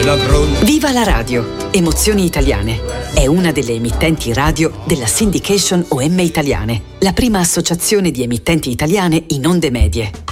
la gronda. Viva la radio! Emozioni Italiane. È una delle emittenti radio della Syndication OM Italiane, la prima associazione di emittenti italiane in onde medie.